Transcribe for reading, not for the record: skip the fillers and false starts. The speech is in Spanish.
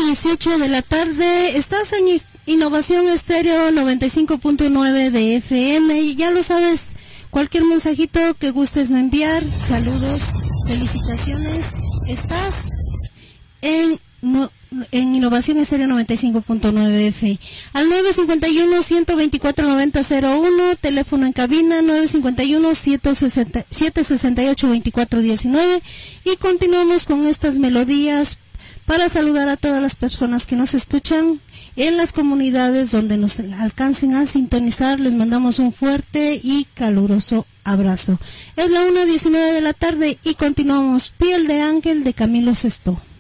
1:18 de la tarde. Estás en Innovación Estéreo 95.9 de FM. Y ya lo sabes, cualquier mensajito que gustes enviar, saludos, felicitaciones. Estás en Innovación Estéreo 95.9 FM. Al 951-124-9001, teléfono en cabina 951-768-2419. Y continuamos con estas melodías para saludar a todas las personas que nos escuchan en las comunidades donde nos alcancen a sintonizar. Les mandamos un fuerte y caluroso abrazo. Es la 1:19 de la tarde y continuamos. Piel de Ángel de Camilo Sesto.